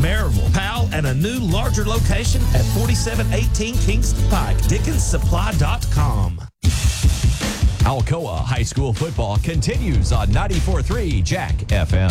Maryville, Powell, and a new, larger location at 4718 Kingston Pike. DickensSupply.com. Alcoa High School football continues on 94.3 Jack FM.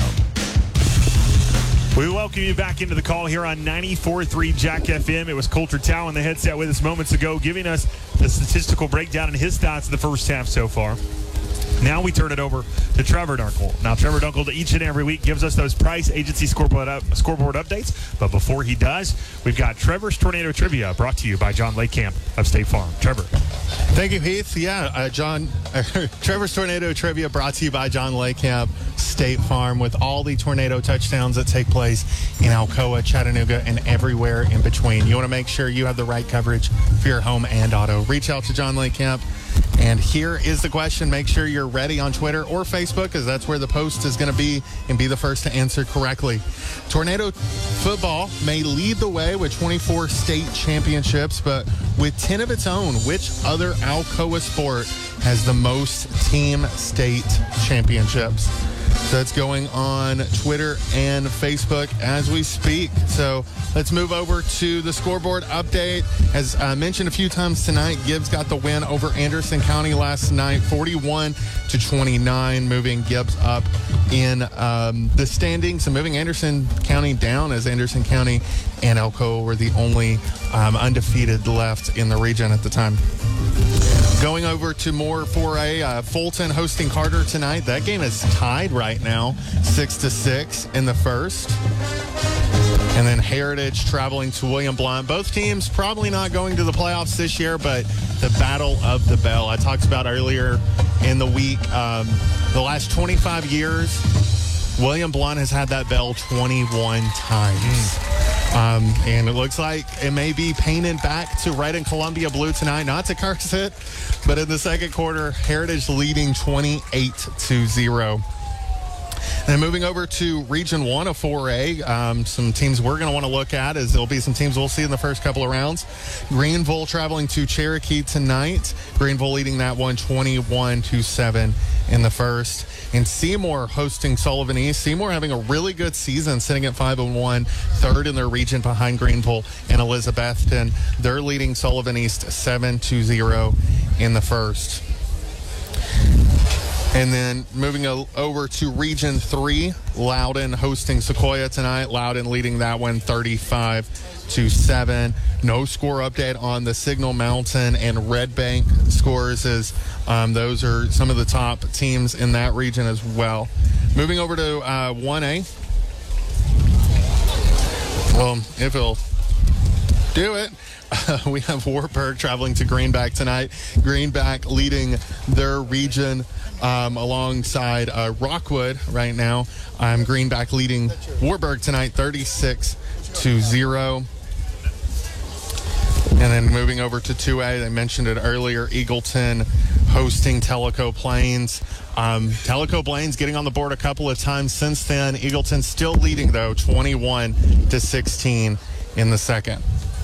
We welcome you back into the call here on 94.3 Jack FM. It was Colter Tao on the headset with us moments ago, giving us the statistical breakdown and his thoughts of the first half so far. Now we turn it over to Trevor Dunkel. Now, Trevor Dunkel, each and every week, gives us those Price Agency scoreboard updates. But before he does, we've got Trevor's Tornado Trivia brought to you by John Lakekamp of State Farm. Trevor. Thank you, Heath. Yeah, Trevor's Tornado Trivia brought to you by John Lakekamp, State Farm, with all the tornado touchdowns that take place in Alcoa, Chattanooga, and everywhere in between. You want to make sure you have the right coverage for your home and auto. Reach out to John Lakekamp. And here is the question. Make sure you're ready on Twitter or Facebook, because that's where the post is going to be, and be the first to answer correctly. Tornado football may lead the way with 24 state championships, but with 10 of its own, which other Alcoa sport has the most team state championships? So it's going on Twitter and Facebook as we speak. So let's move over to the scoreboard update. As I mentioned a few times tonight, Gibbs got the win over Anderson County last night, 41-29, moving Gibbs up in the standings and moving Anderson County down, as Anderson County and Alcoa were the only undefeated left in the region at the time. Going over to more 4A, Fulton hosting Carter tonight. That game is tied right now, 6-6 in the first. And then Heritage traveling to William Blount. Both teams probably not going to the playoffs this year, but the Battle of the Bell. I talked about earlier in the week, the last 25 years, William Blount has had that bell 21 times. And it looks like it may be painted back to red and Columbia blue tonight. Not to curse it, but in the second quarter, Heritage leading 28-0. And moving over to Region 1 of 4A, some teams we're going to want to look at, as there'll be some teams we'll see in the first couple of rounds. Greenville traveling to Cherokee tonight. Greenville leading that one 21-7 in the first. And Seymour hosting Sullivan East. Seymour having a really good season, sitting at 5-1, third in their region behind Greenville and Elizabethton. They're leading Sullivan East 7-0 in the first. And then moving over to Region 3, Loudon hosting Sequoia tonight. Loudon leading that one 35-7. No score update on the Signal Mountain and Red Bank scores, as those are some of the top teams in that region as well. Moving over to 1A. Well, if it'll do it. We have Wartburg traveling to Greenback tonight. Greenback leading their region alongside Rockwood right now. Greenback leading Wartburg tonight 36-0. And then moving over to 2A, they mentioned it earlier, Eagleton hosting Tellico Plains. Tellico Plains getting on the board a couple of times since then. Eagleton still leading, though, 21-16 in the second.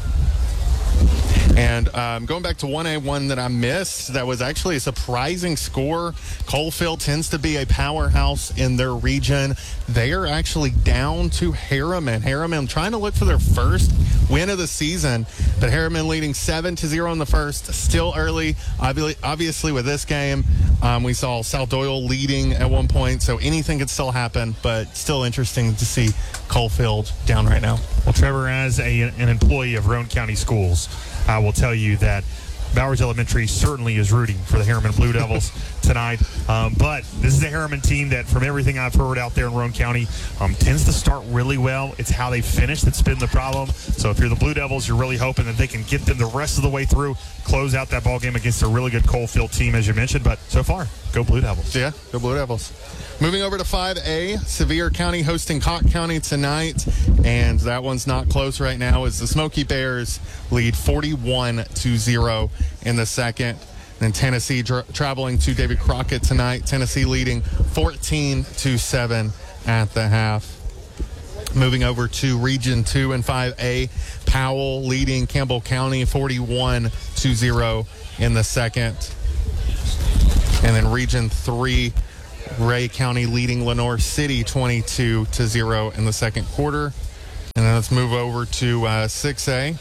And going back to 1A, one that I missed, that was actually a surprising score. Coalfield tends to be a powerhouse in their region. They are actually down to Harriman. Harriman trying to look for their first win of the season, but Harriman leading 7-0 in the first. Still early, obviously, with this game. We saw South Doyle leading at one point, so anything could still happen, but still interesting to see Coalfield down right now. Well, Trevor, as an employee of Roane County Schools, I will tell you that Bowers Elementary certainly is rooting for the Harriman Blue Devils tonight. But this is a Harriman team that, from everything I've heard out there in Roane County, tends to start really well. It's how they finish that's been the problem. So if you're the Blue Devils, you're really hoping that they can get them the rest of the way through, close out that ball game against a really good Coalfield team, as you mentioned. But so far, go Blue Devils. Yeah, go Blue Devils. Moving over to 5A, Sevier County hosting Cocke County tonight, and that one's not close right now as the Smoky Bears lead 41-0 in the second. Then Tennessee traveling to David Crockett tonight. Tennessee leading 14-7 at the half. Moving over to Region 2 and 5A, Powell leading Campbell County 41-0 in the second. And then Region 3, Ray County leading Lenore City 22-0 in the second quarter. And And then let's move over to 6A.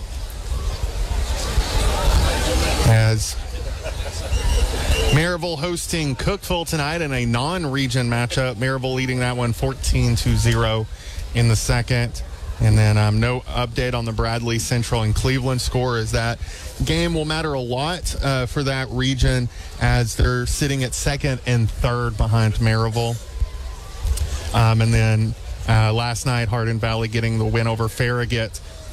As Maryville hosting Cookeville tonight in a non-region matchup. Maryville leading that one 14-0 in the second. And then no update on the Bradley Central and Cleveland score, as that game will matter a lot for that region, as they're sitting at second and third behind Maryville. And then last night, Hardin Valley getting the win over Farragut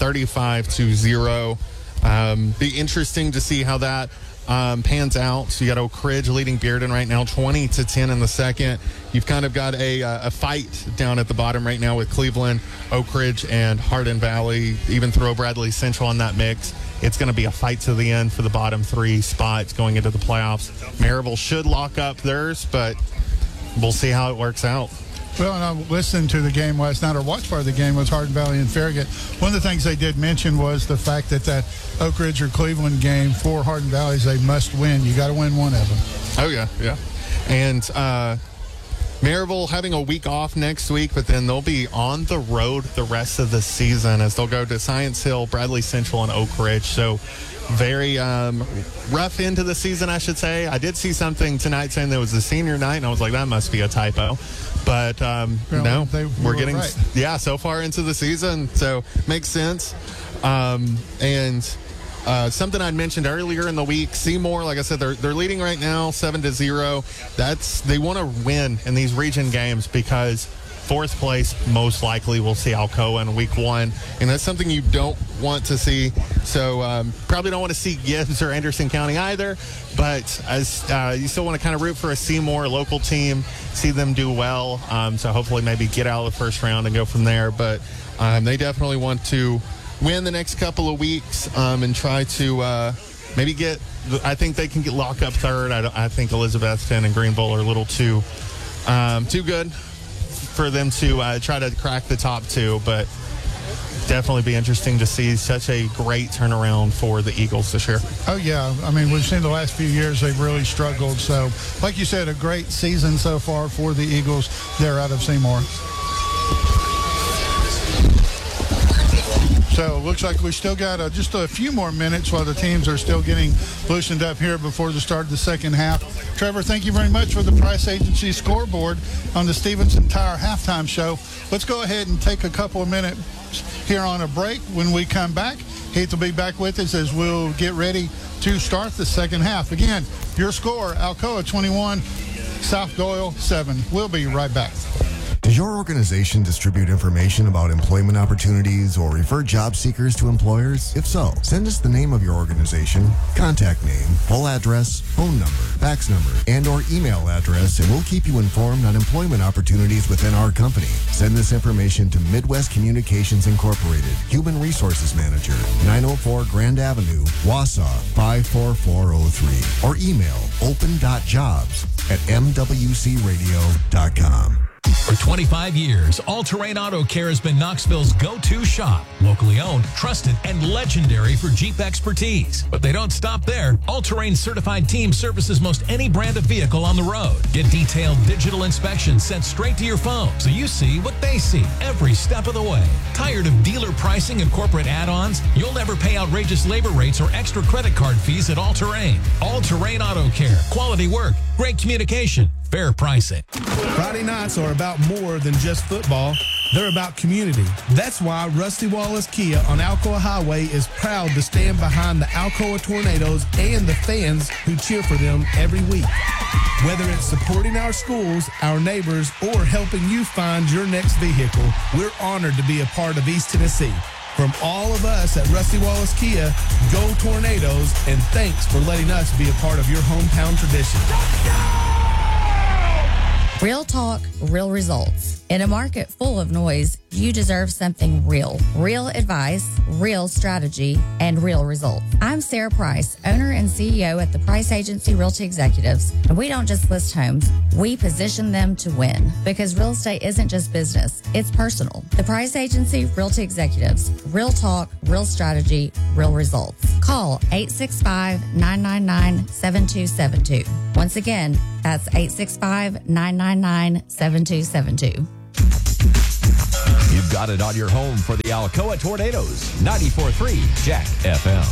35-0. Be interesting to see how that pans out. So you got Oak Ridge leading Bearden right now 20-10 in the second. You've kind of got a fight down at the bottom right now with Cleveland, Oak Ridge, and Hardin Valley. Even throw Bradley Central in that mix. It's going to be a fight to the end for the bottom three spots going into the playoffs. Maryville should lock up theirs, but we'll see how it works out. Well, and I listened to the game last night, or watched part of the game with Hardin Valley and Farragut. One of the things they did mention was the fact that Oak Ridge or Cleveland game for Hardin Valley is a must win. You got to win one of them. Oh, yeah. And Maryville having a week off next week, but then they'll be on the road the rest of the season, as they'll go to Science Hill, Bradley Central, and Oak Ridge. So very rough into the season, I should say. I did see something tonight saying there was a senior night, and I was like, that must be a typo. But no, we're getting right. So far into the season, so makes sense. And something I'd mentioned earlier in the week, Seymour, like I said, they're leading right now 7-0. They want to win in these region games, because fourth place most likely will see Alcoa in week one, and that's something you don't want to see. So probably don't want to see Gibbs or Anderson County either, but as you still want to kind of root for a Seymour local team, see them do well. So hopefully maybe get out of the first round and go from there. But they definitely want to win the next couple of weeks and try to maybe get. I think they can lock up third. I think Elizabethton and Greenville are a little too good for them to try to crack the top two, but definitely be interesting to see such a great turnaround for the Eagles this year. Oh, yeah. I mean, we've seen the last few years they've really struggled. So, like you said, a great season so far for the Eagles. They're out of Seymour. So it looks like we still got just a few more minutes while the teams are still getting loosened up here before the start of the second half. Trevor, thank you very much for the Price Agency scoreboard on the Stevenson Tire halftime show. Let's go ahead and take a couple of minutes here on a break. When we come back, Heath will be back with us as we'll get ready to start the second half. Again, your score, Alcoa 21, South Doyle 7. We'll be right back. Does your organization distribute information about employment opportunities or refer job seekers to employers? If so, send us the name of your organization, contact name, full address, phone number, fax number, and or email address, and we'll keep you informed on employment opportunities within our company. Send this information to Midwest Communications Incorporated, Human Resources Manager, 904 Grand Avenue, Wausau 54403, or email open.jobs@mwcradio.com. For 25 years, All Terrain Auto Care has been Knoxville's go-to shop. Locally owned, trusted, and legendary for Jeep expertise. But they don't stop there. All Terrain certified team services most any brand of vehicle on the road. Get detailed digital inspections sent straight to your phone so you see what they see every step of the way. Tired of dealer pricing and corporate add-ons? You'll never pay outrageous labor rates or extra credit card fees at All Terrain. All Terrain Auto Care. Quality work, great communication, fair pricing. Friday nights are about more than just football. They're about community. That's why Rusty Wallace Kia on Alcoa Highway is proud to stand behind the Alcoa Tornadoes and the fans who cheer for them every week. Whether it's supporting our schools, our neighbors, or helping you find your next vehicle, we're honored to be a part of East Tennessee. From all of us at Rusty Wallace Kia, go Tornadoes, and thanks for letting us be a part of your hometown tradition. Real talk, real results. In a market full of noise, you deserve something real. Real advice, real strategy, and real results. I'm Sarah Price, owner and CEO at the Price Agency Realty Executives. And we don't just list homes, we position them to win. Because real estate isn't just business, it's personal. The Price Agency Realty Executives. Real talk, real strategy, real results. Call 865-999-7272. Once again, that's 865-999-7272. You've got it on your home for the Alcoa Tornadoes. 94.3 Jack FM.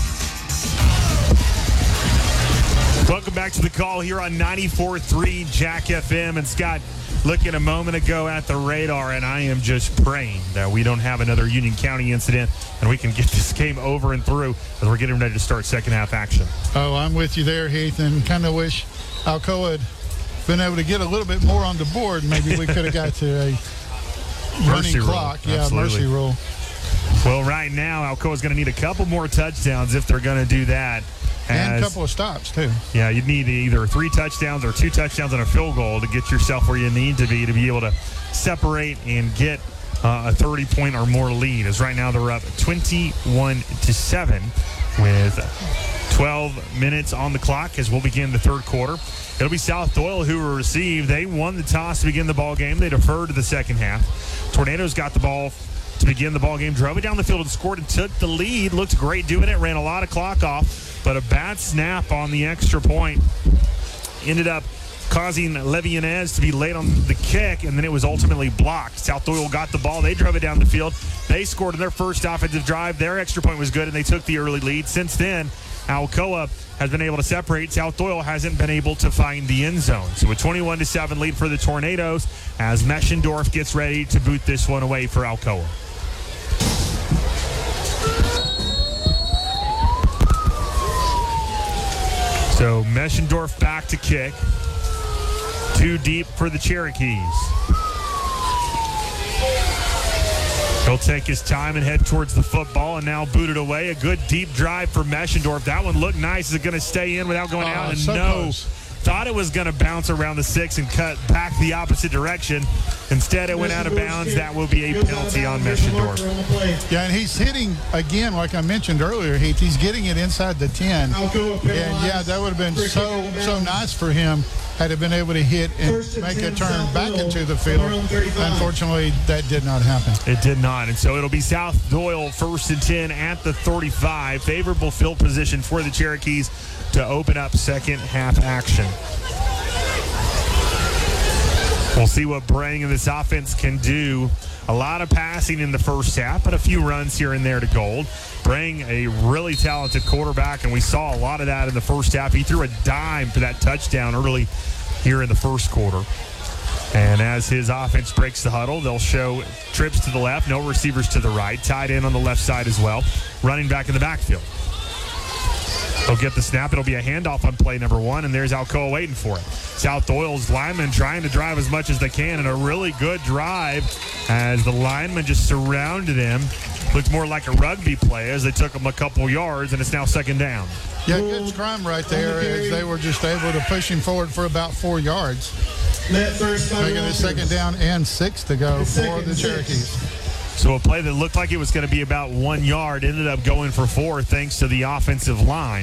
Welcome back to the call here on 94.3 Jack FM. And Scott, looking a moment ago at the radar, and I am just praying that we don't have another Union County incident and we can get this game over and through as we're getting ready to start second half action. Oh, I'm with you there, Heath, and kind of wish Alcoa had been able to get a little bit more on the board. Maybe we could have got to a running clock. Rule. Yeah, Absolutely. mercy rule. Well, right now, Alcoa's going to need a couple more touchdowns if they're going to do that. And a couple of stops, too. Yeah, you'd need either 3 touchdowns or 2 touchdowns and a field goal to get yourself where you need to be able to separate and get a 30-point or more lead. As right now they're up 21-7 with 12 minutes on the clock as we'll begin the third quarter. It'll be South Doyle who will receive. They won the toss to begin the ball game. They deferred to the second half. Tornadoes got the ball to begin the ball game, drove it down the field and scored and took the lead. Looked great doing it, ran a lot of clock off, but a bad snap on the extra point ended up causing Levianez to be late on the kick, and then it was ultimately blocked. South Doyle got the ball. They drove it down the field. They scored in their first offensive drive. Their extra point was good, and they took the early lead. Since then, Alcoa has been able to separate. South Doyle hasn't been able to find the end zone. So a 21-7 lead for the Tornadoes as Meschendorf gets ready to boot this one away for Alcoa. So Meschendorf back to kick. 2 deep for the Cherokees. He'll take his time and head towards the football and now boot it away. A good deep drive for Meschendorf. That one looked nice. Is it going to stay in without going out? And so no. Close. Thought it was going to bounce around the 6 and cut back the opposite direction. Instead, it went out of bounds. That will be a penalty on Meschendorf. Yeah, and he's hitting, again, like I mentioned earlier, he's getting it inside the 10. And, yeah, that would have been so nice for him had he been able to hit and make a turn back into the field. Unfortunately, that did not happen. It did not. And so it'll be South Doyle 1st and 10 at the 35. Favorable field position for the Cherokees to open up second half action. We'll see what Brang and this offense can do. A lot of passing in the first half, but a few runs here and there to Gold. Brang, a really talented quarterback, and we saw a lot of that in the first half. He threw a dime for that touchdown early here in the first quarter. And as his offense breaks the huddle, they'll show trips to the left, no receivers to the right, tight end on the left side as well, running back in the backfield. They'll get the snap. It'll be a handoff on play number 1, and there's Alcoa waiting for it. South Doyle's linemen trying to drive as much as they can, and a really good drive as the linemen just surrounded him. Looked more like a rugby play as they took him a couple yards, and it's now second down. Yeah, good scrum right there as they were just able to push him forward for about 4 yards. Making it second down and 6 to go for the Cherokees. So a play that looked like it was going to be about 1 yard ended up going for 4 thanks to the offensive line.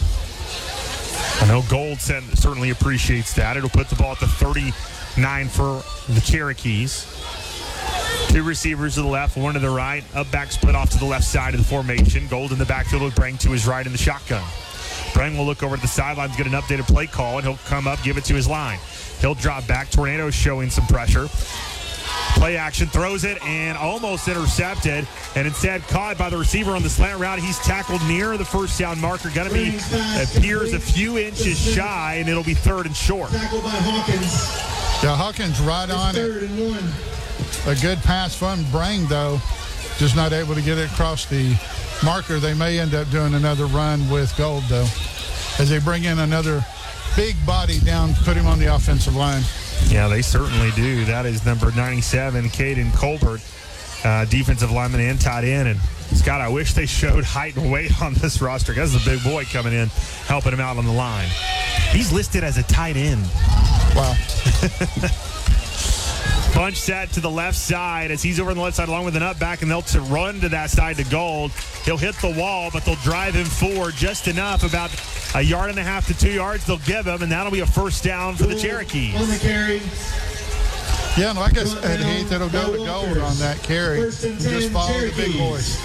I know Gold certainly appreciates that. It'll put the ball at the 39 for the Cherokees. 2 receivers to the left, 1 to the right. Up back split off to the left side of the formation. Gold in the backfield with Brang to his right in the shotgun. Brang will look over to the sidelines, get an updated play call, and he'll come up, give it to his line. He'll drop back. Tornadoes showing some pressure. Play action, throws it, and almost intercepted, and instead caught by the receiver on the slant route. He's tackled near the first down marker. Going to be, appears a few inches shy, and it'll be 3rd and short. Yeah, Hawkins right on it. A good pass from Brang, though. Just not able to get it across the marker. They may end up doing another run with Gold, though, as they bring in another big body down, put him on the offensive line. Yeah, they certainly do. That is number 97, Caden Colbert, defensive lineman and tight end. And Scott, I wish they showed height and weight on this roster. That's the big boy coming in, helping him out on the line. He's listed as a tight end. Wow. Bunch set to the left side as he's over on the left side along with an up back, and they'll run to that side to Gold. He'll hit the wall, but they'll drive him forward just enough, about 1.5 yards to 2 yards they'll give him, and that'll be a first down for the Cherokees. On the carry. Yeah, and like I said, Heath, it'll go to Gold on that carry. Just follow the big boys.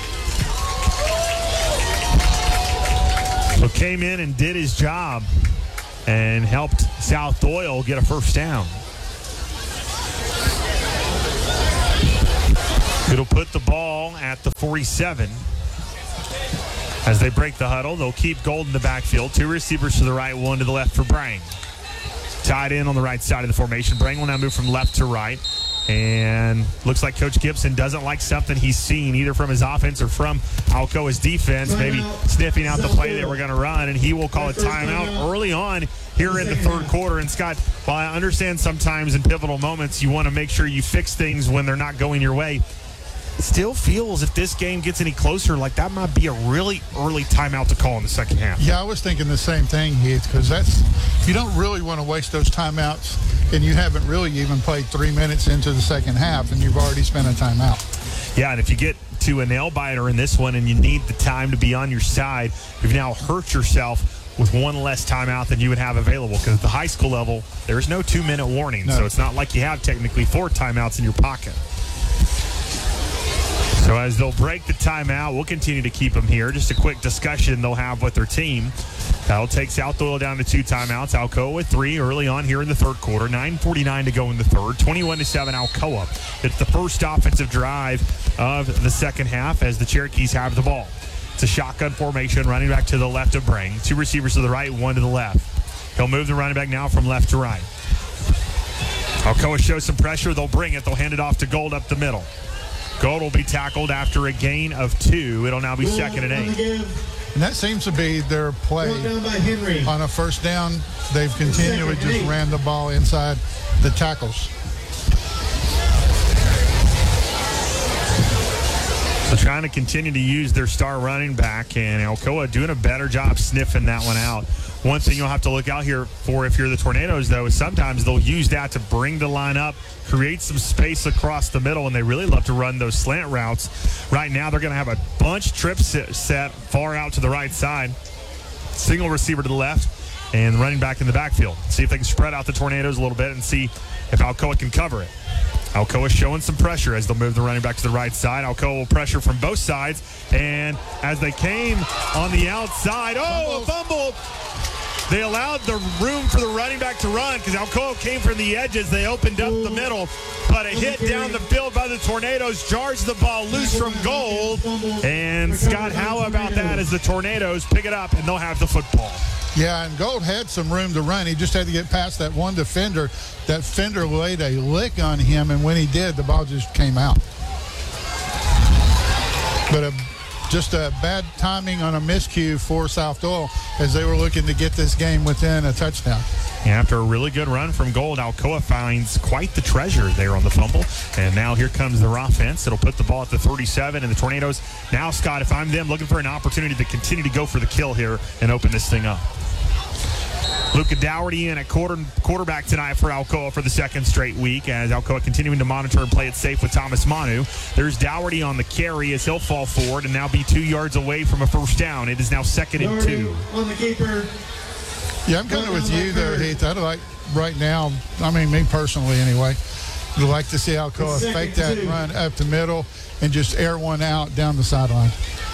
So came in and did his job and helped South Doyle get a first down. It'll put the ball at the 47. As they break the huddle, they'll keep Gold in the backfield. 2 receivers to the right, 1 to the left for Brang. Tied in on the right side of the formation. Brang will now move from left to right. And looks like Coach Gibson doesn't like something he's seen either from his offense or from Alcoa's defense, maybe sniffing out the play they were going to run, and he will call a timeout early on here in the third quarter. And Scott, while I understand sometimes in pivotal moments you want to make sure you fix things when they're not going your way, still feels if this game gets any closer, like that might be a really early timeout to call in the second half. Yeah, I was thinking the same thing, Heath, because you don't really want to waste those timeouts, and you haven't really even played 3 minutes into the second half, and you've already spent a timeout. Yeah, and if you get to a nail biter in this one and you need the time to be on your side, you've now hurt yourself with one less timeout than you would have available, because at the high school level, there's no 2-minute warning, so it's not like you have technically 4 timeouts in your pocket. So as they'll break the timeout, we'll continue to keep them here. Just a quick discussion they'll have with their team. That'll take South Doyle down to 2 timeouts. Alcoa with 3 early on here in the third quarter. 9:49 to go in the third. 21-7 Alcoa. It's the first offensive drive of the second half as the Cherokees have the ball. It's a shotgun formation, running back to the left of Brang. 2 receivers to the right, 1 to the left. He'll move the running back now from left to right. Alcoa shows some pressure. They'll bring it. They'll hand it off to Gold up the middle. Gold will be tackled after a gain of 2. It'll now be 2nd and 8. And that seems to be their play on a first down. They've continually just ran the ball inside the tackles. So trying to continue to use their star running back, and Alcoa doing a better job sniffing that one out. One thing you'll have to look out here for if you're the Tornadoes, though, is sometimes they'll use that to bring the line up, create some space across the middle, and they really love to run those slant routes. Right now, they're going to have a bunch trip set far out to the right side. Single receiver to the left, and running back in the backfield. See if they can spread out the Tornadoes a little bit and see if Alcoa can cover it. Alcoa showing some pressure as they'll move the running back to the right side. Alcoa will pressure from both sides, and as they came on the outside, a fumble! They allowed the room for the running back to run because Alcoa came from the edges. They opened up the middle, but a hit down the field by the Tornadoes jars the ball loose from Gold. And Scott, how about that as the Tornadoes pick it up and they'll have the football? Yeah, and Gold had some room to run. He just had to get past that one defender. That fender laid a lick on him, and when he did, the ball just came out. But just a bad timing on a miscue for South Doyle as they were looking to get this game within a touchdown. Yeah, after a really good run from Gold, Alcoa finds quite the treasure there on the fumble. And now here comes their offense. It'll put the ball at the 37, and the Tornadoes. Now, Scott, if I'm them, looking for an opportunity to continue to go for the kill here and open this thing up. Luca Dougherty in at quarterback tonight for Alcoa for the second straight week as Alcoa continuing to monitor and play it safe with Thomas Manu. There's Dougherty on the carry as he'll fall forward and now be 2 yards away from a first down. It is now 2nd and 2. On the keeper. Yeah, I'm kind of with you there, Heath. I'd like right now, I mean, me personally anyway, I'd like to see Alcoa fake that run up the middle and just air one out down the sideline.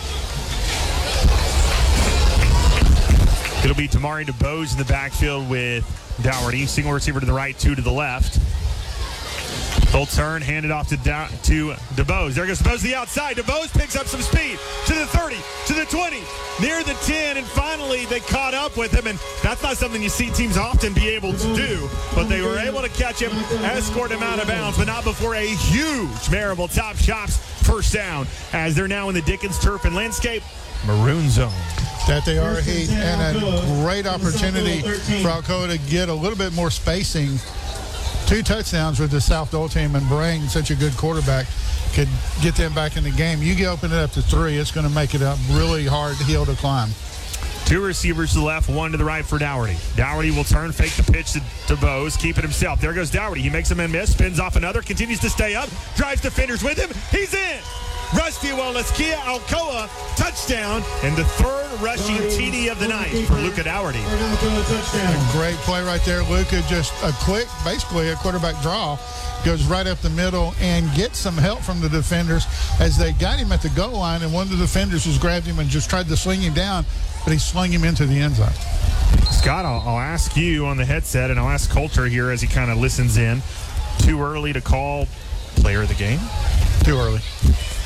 It'll be Tamari DeBose in the backfield with Dougherty. Single receiver to the right, 2 to the left. Full turn, handed off to DeBose. There goes DeBose to the outside. DeBose picks up some speed to the 30, to the 20, near the 10, and finally they caught up with him. And that's not something you see teams often be able to do, but they were able to catch him, escort him out of bounds, but not before a huge Marable Top Shops first down as they're now in the Dickens Turf and Landscape Maroon Zone. That they are, Heath, and a great opportunity for Alcoa to get a little bit more spacing. 2 touchdowns with the South Doyle team, and Brang, such a good quarterback, could get them back in the game. You open it up to 3, it's going to make it a really hard hill to climb. 2 receivers to the left, 1 to the right for Dougherty. Dougherty will turn, fake the pitch to DeBose, keep it himself. There goes Dougherty. He makes a man miss, spins off another, continues to stay up, drives defenders with him. He's in. Rusty Wallace Kia Alcoa touchdown, and the 3rd rushing TD of the night for Luca Dougherty. A great play right there. Luca just a quick, basically a quarterback draw, goes right up the middle and gets some help from the defenders as they got him at the goal line, and one of the defenders just grabbed him and just tried to sling him down, but he slung him into the end zone. Scott, I'll ask you on the headset, and I'll ask Coulter here as he kind of listens in. Too early to call player of the game? Too early.